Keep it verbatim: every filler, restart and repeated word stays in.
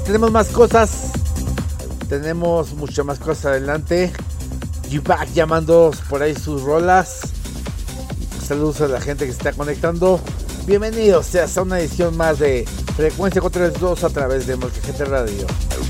tenemos más cosas. Tenemos mucho más cosas adelante. G-Back llamando por ahí sus rolas. Saludos a la gente que se está conectando. Bienvenidos seas a una edición más de Frecuencia cuatrocientos treinta y dos a través de Molcajete Radio.